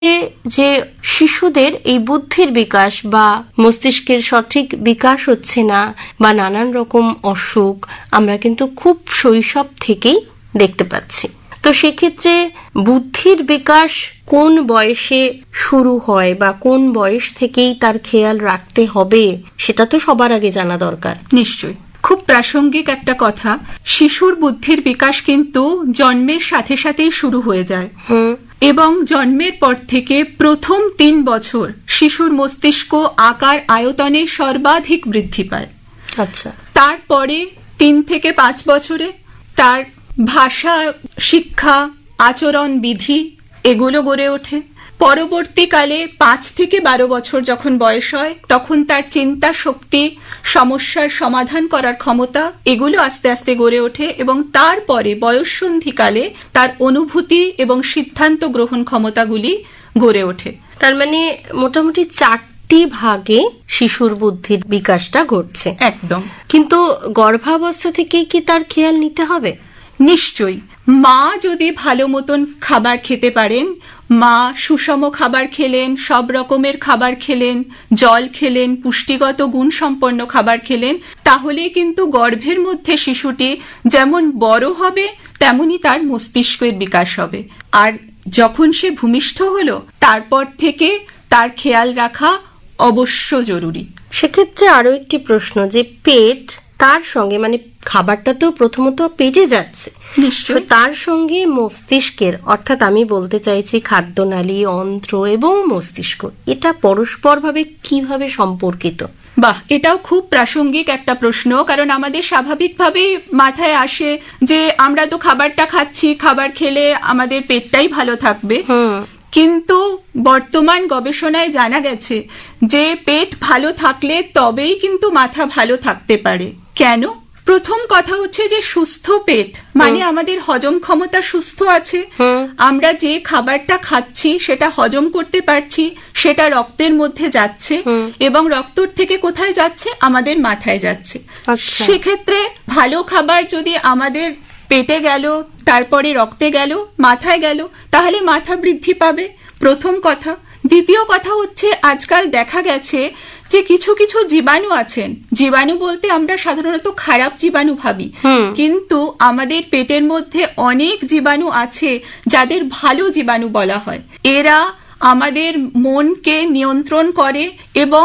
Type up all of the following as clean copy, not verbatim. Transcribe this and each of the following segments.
যে শিশুদের এই বুদ্ধির বিকাশ বা মস্তিষ্কের সঠিক বিকাশ হচ্ছে না বা নানান রকম অসুখ আমরা কিন্তু খুব শৈশব থেকেই দেখতে পাচ্ছি। তো সেক্ষেত্রে বুদ্ধির বিকাশ কোন বয়সে শুরু হয় বা কোন বয়স থেকেই তার খেয়াল রাখতে হবে সেটা তো সবার আগে জানা দরকার। নিশ্চয়ই, খুব প্রাসঙ্গিক একটা কথা। শিশুর বুদ্ধির বিকাশ কিন্তু জন্মের সাথে সাথেই শুরু হয়ে যায় এবং জন্মের পর থেকে প্রথম 3 বছর শিশুর মস্তিষ্ক আকার আয়তনে সর্বাধিক বৃদ্ধি পায়। আচ্ছা, তারপরে 3 থেকে 5 বছরে তার ভাষা শিক্ষা, আচরণ বিধি এগুলো গড়ে ওঠে। পরবর্তীকালে 5 থেকে 12 বছর যখন বয়স হয় তখন তার চিন্তা শক্তি, সমস্যার সমাধান করার ক্ষমতা এগুলো আস্তে আস্তে গড়ে ওঠে এবং তারপরে বয়ঃসন্ধিকালে তার অনুভূতি এবং সিদ্ধান্ত গ্রহণ ক্ষমতাগুলি গড়ে ওঠে। তার মানে মোটামুটি 4টি ভাগে শিশুর বুদ্ধির বিকাশটা ঘটছে। একদম। কিন্তু গর্ভাবস্থা থেকে কি তার খেয়াল নিতে হবে? নিশ্চয়ই। মা যদি ভালো মতন খাবার খেতে পারেন, মা সুষম খাবার খেলেন, সব রকমের খাবার খেলেন, জল খেলেন, পুষ্টিগত গুণ সম্পন্ন খাবার খেলেন, তাহলে কিন্তু গর্ভের মধ্যে শিশুটি যেমন বড় হবে তেমনি তার মস্তিষ্কের বিকাশ হবে। আর যখন সে ভূমিষ্ঠ হলো তারপর থেকে তার খেয়াল রাখা অবশ্য জরুরি। সেক্ষেত্রে আরো একটি প্রশ্ন, যে পেট তার সঙ্গে মানে খাবারটা তো প্রথমত পেটে যাচ্ছে, নিশ্চয়ই তার সঙ্গে মস্তিষ্কের অর্থাৎ আমি বলতে চাইছি খাদ্যনালী, অন্ত্র এবং মস্তিষ্ক এটা পরস্পর ভাবে কিভাবে সম্পর্কিত? বাহ, এটাও খুব প্রাসঙ্গিক একটা প্রশ্ন। কারণ আমাদের স্বাভাবিকভাবেই মাথায় আসে যে আমরা তো খাবারটা খাচ্ছি, খাবার খেলে আমাদের পেটটাই ভালো থাকবে। কিন্তু বর্তমান গবেষণায় জানা গেছে যে পেট ভালো থাকলে তবেই কিন্তু মাথা ভালো থাকতে পারে। কেন? প্রথম কথা হচ্ছে যে সুস্থ পেট মানে আমাদের হজম ক্ষমতা সুস্থ আছে, আমরা যে খাবারটা খাচ্ছি সেটা হজম করতে পারছি, সেটা রক্তের মধ্যে যাচ্ছে এবং রক্ত থেকে কোথায় যাচ্ছে? আমাদের মাথায় যাচ্ছে। সেক্ষেত্রে ভালো খাবার যদি আমাদের পেটে গেল, তারপরে রক্তে গেল, মাথায় গেল, তাহলে মাথা বৃদ্ধি পাবে, প্রথম কথা। দ্বিতীয় কথা হচ্ছে আজকাল দেখা গেছে যে কিছু কিছু জীবাণু আছেন, জীবাণু বলতে আমরা সাধারণত খারাপ জীবাণু ভাবি, কিন্তু আমাদের পেটের মধ্যে অনেক জীবাণু আছে যাদের ভালো জীবাণু বলা হয়। এরা আমাদের মনকে নিয়ন্ত্রণ করে এবং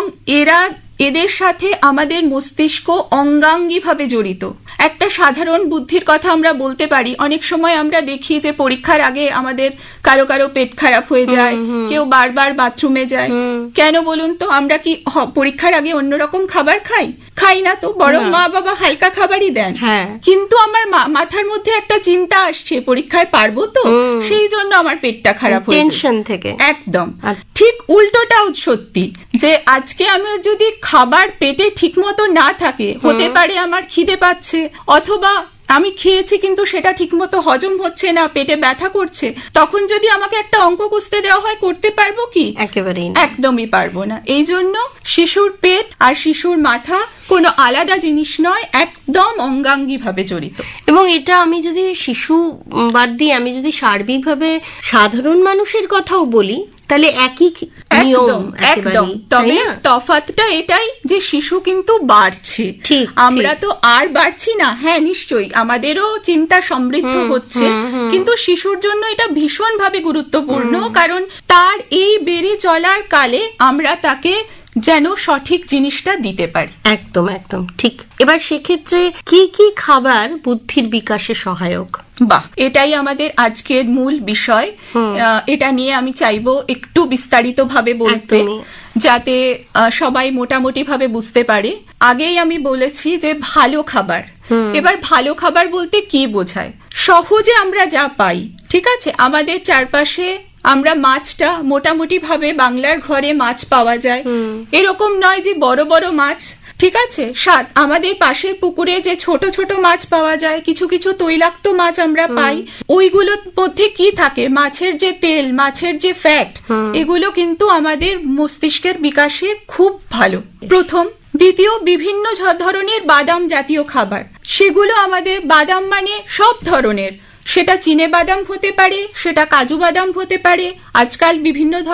এদের সাথে আমাদের মস্তিষ্ক অঙ্গাঙ্গিভাবে জড়িত। একটা সাধারণ বুদ্ধির কথা আমরা বলতে পারি, অনেক সময় আমরা দেখি যে পরীক্ষার আগে আমাদের কারো কারো পেট খারাপ হয়ে যায়, কেউ বারবার বাথরুমে যায়। কেন বলুন তো? আমরা কি পরীক্ষার আগে অন্যরকম খাবার খাই না তো, বরং মা বাবা হালকা খাবারই দেন। কিন্তু আমার মাথার মধ্যে একটা চিন্তা আসছে পরীক্ষায় পারবো তো, সেই জন্য আমার পেটটা খারাপ হয়ে টেনশন থেকে। একদম ঠিক উল্টোটাও সত্যি, যে আজকে আমার যদি খাবার পেটে ঠিক মতো না থাকে, হতে পারে আমার খিদে পাচ্ছে অথবা আমি খেয়েছি কিন্তু সেটা ঠিকমতো হজম হচ্ছে না, পেটে ব্যথা করছে, তখন যদি আমাকে একটা অঙ্ক কষতে দেওয়া হয় করতে পারবো কি? একেবারেই একদমই পারবো না। এই জন্য শিশুর পেট আর শিশুর মাথা কোনো আলাদা জিনিস নয়, একদম অঙ্গাঙ্গি ভাবে জড়িত। এবং এটা আমি যদি শিশু বাদ দিয়ে আমি যদি সার্বিকভাবে সাধারণ মানুষের কথাও বলি তাহলে একই নিয়ম। একদম। তবে তফাৎটা এটাই যে শিশু কিন্তু বাড়ছে, আমরা তো আর বাড়ছি না। হ্যাঁ নিশ্চয়ই আমাদেরও চিন্তা সমৃদ্ধ হচ্ছে, কিন্তু শিশুর জন্য এটা ভীষণভাবে গুরুত্বপূর্ণ, কারণ তার এই বেড়ে চলার কালে আমরা তাকে যেন সঠিক জিনিসটা দিতে পারি। একদম একদম ঠিক। এবার সেক্ষেত্রে কি কি খাবার বুদ্ধির বিকাশে সহায়ক? বাহ, এটাই আমাদের আজকের মূল বিষয়। এটা নিয়ে আমি চাইবো একটু বিস্তারিত ভাবে বলতে, যাতে সবাই মোটামুটি ভাবে বুঝতে পারে। আগেই আমি বলেছি যে ভালো খাবার। এবার ভালো খাবার বলতে কি বোঝায়? সহজে আমরা যা পাই, ঠিক আছে, আমাদের চারপাশে আমরা মাছটা মোটামুটি ভাবে বাংলার ঘরে মাছ পাওয়া যায়, এরকম নয় যে বড় বড় মাছ, ঠিক আছে। আমাদের পাশের পুকুরে যে ছোট ছোট মাছ পাওয়া যায়, কিছু কিছু তৈলাক্ত মাছ আমরা পাই, ওইগুলোর মধ্যে কি থাকে? মাছের যে তেল, মাছের যে ফ্যাট, এগুলো কিন্তু আমাদের মস্তিষ্কের বিকাশে খুব ভালো, প্রথম। দ্বিতীয়, বিভিন্ন ধরনের বাদাম জাতীয় খাবার, সেগুলো আমাদের, বাদাম মানে সব ধরনের, সেটা চিনে বাদাম হতে পারে, সেটা কাজু বাদাম হতে পারে, আজকাল বিভিন্ন